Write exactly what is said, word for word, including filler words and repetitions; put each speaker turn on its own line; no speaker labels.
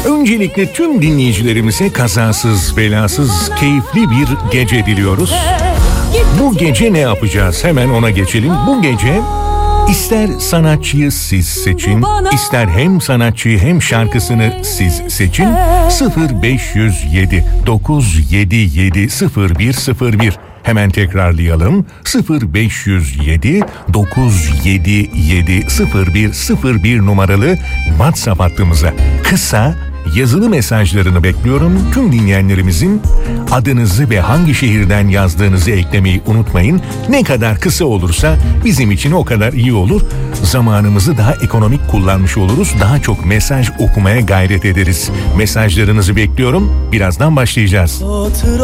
Öncelikle tüm dinleyicilerimize kazasız, belasız, keyifli bir gece diliyoruz. Bu gece ne yapacağız? Hemen ona geçelim. Bu gece ister sanatçıyı siz seçin, ister hem sanatçıyı hem şarkısını siz seçin. sıfır beş yüz yedi dokuz yedi yedi sıfır bir sıfır bir. Hemen tekrarlayalım. sıfır beş yüz yedi dokuz yedi yedi sıfır bir sıfır bir numaralı WhatsApp hattımıza kısa yazılı mesajlarını bekliyorum. Tüm dinleyenlerimizin adınızı ve hangi şehirden yazdığınızı eklemeyi unutmayın. Ne kadar kısa olursa bizim için o kadar iyi olur. Zamanımızı daha ekonomik kullanmış oluruz. Daha çok mesaj okumaya gayret ederiz. Mesajlarınızı bekliyorum. Birazdan başlayacağız.